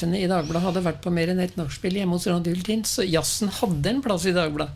sjefene i Dagbladet hadde vært på mer enn et nachspiel hjemme hos Radio Ultin, så jazzen hadde en plass i Dagbladet.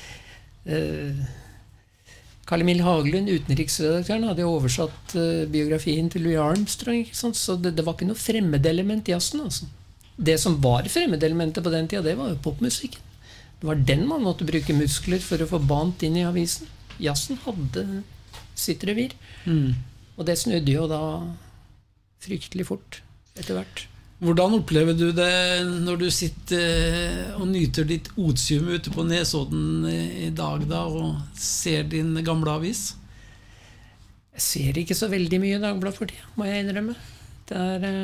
Carl Emil Haglund, utenriksredaktøren, hadde jo oversatt biografien til Louis Armstrong, ikke sant? Så det var ikke noe fremmedelement i jazzen. Altså. Det som var fremmedelementet på den tida, det var jo popmusikken. Det var den man måtte bruke muskler for å få bant inn i avisen. Jazzen hadde sitt revir. Og det snudde jo da fryktelig fort etter hvert. Hvordan opplever du det når du sitter og nyter ditt otium ute på Nesodden i dag da, og ser din gamle avis? Jeg ser ikke så veldig mye Dagblad for tida, må jeg innrømme. Det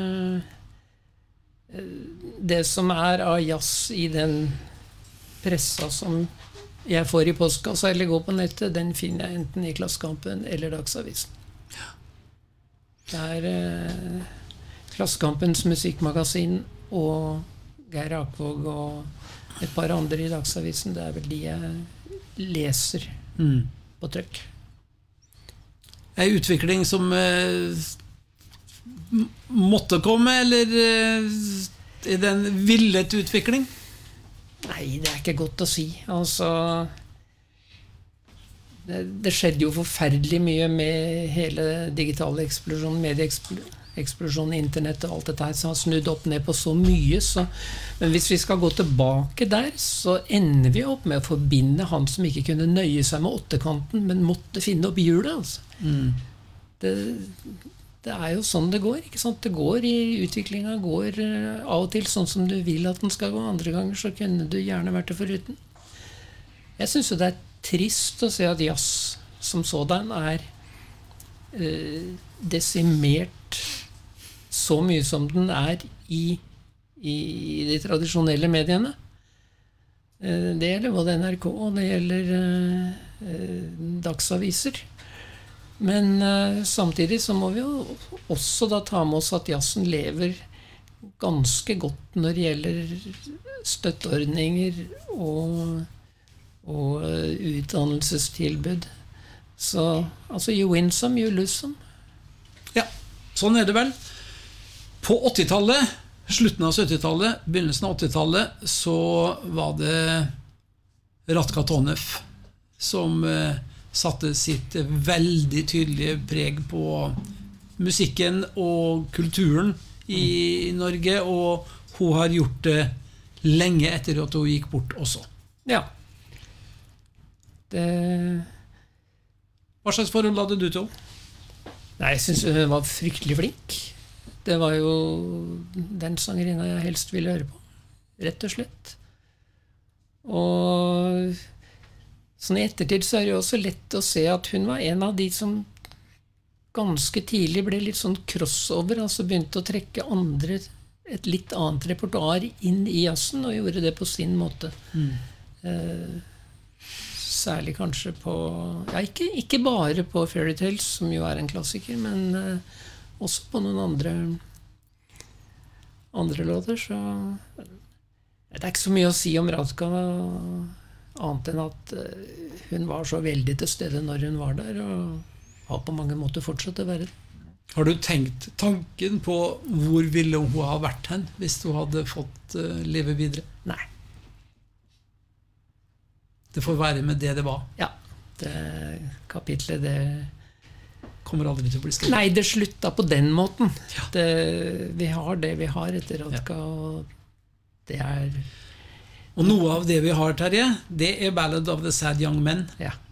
det som av jazz i den pressa som jeg får i postkassa eller går på nettet, den finner jeg enten i Klassekampen eller Dagsavisen. Det Klassekampens musikkmagasin og Geir Akvåg og et par andre i Dagsavisen, det vel de jeg leser på trykk. En utvikling som måtte komme, eller det en villet utvikling? Nei, det ikke godt å si. Altså, det skjedde jo forferdelig mye med hele digitale eksplosjonen, medieeksplosjonen, internett og alt dette her, som har snudd opp ned på så mye. Men hvis vi skal gå tilbake der, så ender vi opp med å forbinde han som ikke kunne nøye seg med åttekanten, men måtte finne opp hjulet. Altså. Det jo sånn det går, ikke sant? Det går i utviklingen, går av og til sånn som du vil at den skal gå. Andre ganger så kunne du gjerne vært det foruten. Jeg synes jo det trist å se at jazz som sådan desimert så mye som den i de tradisjonelle mediene. Det gjelder både NRK og det gjelder dagsaviser. Men samtidig så må vi jo også da ta med oss at jazzen lever ganske godt når det gjelder støtteordninger og utdannelsestilbud. Så altså, you win some, you lose some. Ja, sånn det vel. På 80-tallet, slutten av 70-tallet, begynnelsen av 80-tallet, så var det Radka Tonev som satte sitt veldig tydelige preg på musikken og kulturen i Norge, og hun har gjort det lenge etter at hun gikk bort også. Ja. Hva slags forhold hadde du til henne? Nei, jeg synes hun var fryktelig flink. Det var jo den sangerinna jeg helst ville høre på, rett og slett. Og sånn i ettertid så det jo også lett å se at hun var en av de som ganske tidlig ble litt sånn crossover, altså begynte å trekke et litt annet repertoar inn i jazzen, og gjorde det på sin måte. Særlig kanskje på, ja, ikke bare på Fairy Tales, som jo en klassiker, men også på noen andre låter, så det ikke så mye å si om Radka, annet enn at hun var så veldig til stede når hun var der, og har på mange måter fortsatt å være det. Har du tenkt tanken på hvor ville hun ha vært hen hvis hun hadde fått leve videre? Nei. Det får være med det var. Ja, det kapitlet, det kommer aldri til å bli skrevet. Nei, det slutta på den måten. Ja. Vi har det vi har etter Radka, og det Og noe av det vi har, Terje, det Ballad of the Sad Young Men. Ja.